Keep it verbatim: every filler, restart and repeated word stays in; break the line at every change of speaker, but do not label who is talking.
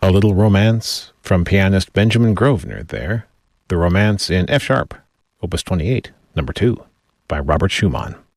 A little romance from pianist Benjamin Grosvenor there. The Romance in F sharp, Opus twenty-eight, number two, by Robert Schumann.